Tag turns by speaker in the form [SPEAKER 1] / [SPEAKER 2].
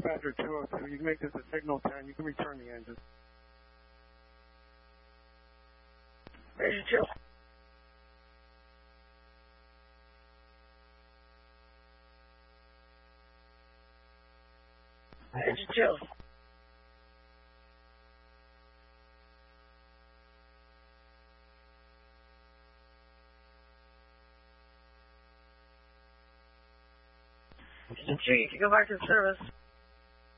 [SPEAKER 1] Dispatcher 202, you can make this a signal 10, you can return the engine.
[SPEAKER 2] Engine 2. Engine 2. Engine 3, you can go back to service.